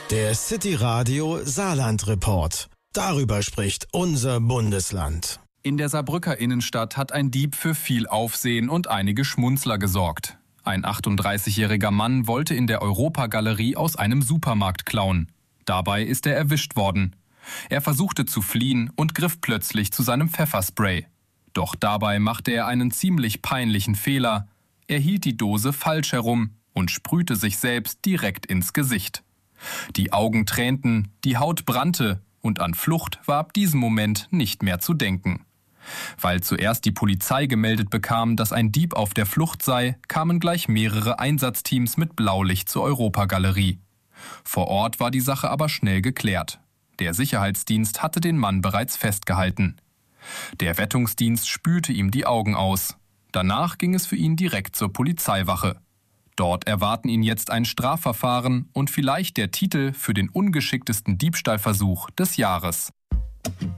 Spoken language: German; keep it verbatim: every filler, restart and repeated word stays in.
Der City Radio Saarland Report. Darüber spricht unser Bundesland. In der Saarbrücker Innenstadt hat ein Dieb für viel Aufsehen und einige Schmunzler gesorgt. Ein achtunddreißigjähriger Mann wollte in der Europagalerie aus einem Supermarkt klauen. Dabei ist er erwischt worden. Er versuchte zu fliehen und griff plötzlich zu seinem Pfefferspray. Doch dabei machte er einen ziemlich peinlichen Fehler. Er hielt die Dose falsch herum und sprühte sich selbst direkt ins Gesicht. Die Augen tränten, die Haut brannte und an Flucht war ab diesem Moment nicht mehr zu denken. Weil zuerst die Polizei gemeldet bekam, dass ein Dieb auf der Flucht sei, kamen gleich mehrere Einsatzteams mit Blaulicht zur Europagalerie. Vor Ort war die Sache aber schnell geklärt. Der Sicherheitsdienst hatte den Mann bereits festgehalten. Der Rettungsdienst spülte ihm die Augen aus. Danach ging es für ihn direkt zur Polizeiwache. Dort erwarten ihn jetzt ein Strafverfahren und vielleicht der Titel für den ungeschicktesten Diebstahlversuch des Jahres.